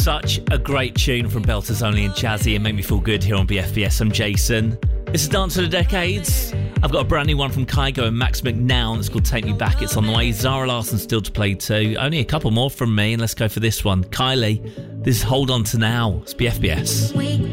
Such a great tune from Belters Only and Jazzy and Make Me Feel Good here on BFBS. I'm Jason. This is Dance of the Decades. I've got a brand new one from Kygo and Max McNown. It's called Take Me Back. It's on the way. Zara Larsson still to play too. Only a couple more from me, and let's go for this one. Kylie, this is Hold On To Now. It's BFBS.